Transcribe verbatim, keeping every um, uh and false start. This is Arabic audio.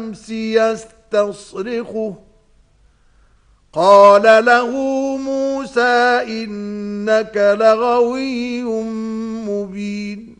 بالأمس يستصرخه قال له موسى إنك لغوي مبين